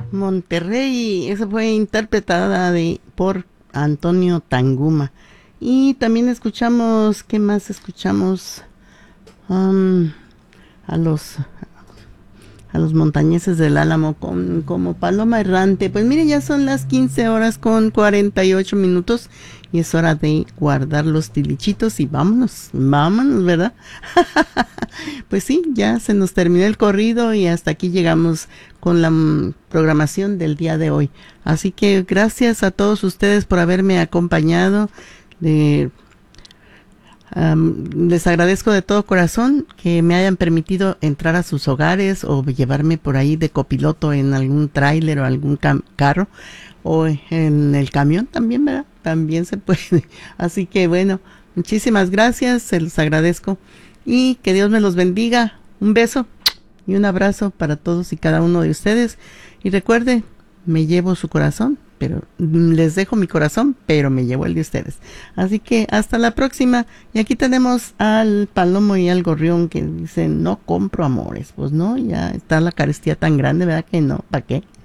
Monterrey. Esa fue interpretada por Antonio Tanguma. Y también escuchamos, ¿qué más escuchamos? Um, a los montañeses del Álamo como Paloma Errante. Pues mire, ya son las 15 horas con 48 minutos y es hora de guardar los tilichitos y vámonos, ¿verdad? Pues sí, ya se nos terminó el corrido y hasta aquí llegamos con la programación del día de hoy. Así que gracias a todos ustedes por haberme acompañado. Les agradezco de todo corazón que me hayan permitido entrar a sus hogares o llevarme por ahí de copiloto en algún tráiler o algún carro o en el camión también, ¿verdad? También se puede. Así que bueno, muchísimas gracias, se los agradezco y que Dios me los bendiga. Un beso y un abrazo para todos y cada uno de ustedes. Y recuerde, me llevo su corazón, pero les dejo mi corazón, pero me llevo el de ustedes. Así que hasta la próxima. Y aquí tenemos al Palomo y al Gorrión que dicen, no compro amores. Pues no, ya está la carestía tan grande, ¿verdad que no? ¿Para qué?